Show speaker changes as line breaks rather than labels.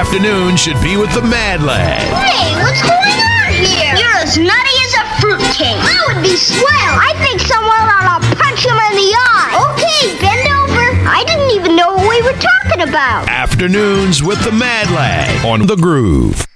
afternoon should be with the Mad Lad.
Hey, what's going on here? You're as nutty as a fruitcake. That would be swell. I think someone ought to punch him in the eye. Okay, bend over. I didn't even know what we were talking about.
Afternoons with the Mad Lad on The Groove.